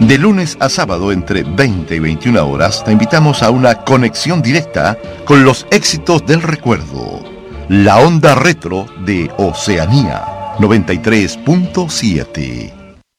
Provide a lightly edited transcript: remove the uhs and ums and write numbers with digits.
De lunes a sábado entre 20 y 21 horas te invitamos a una conexión directa con los éxitos del recuerdo. La onda retro de Oceanía 93.7.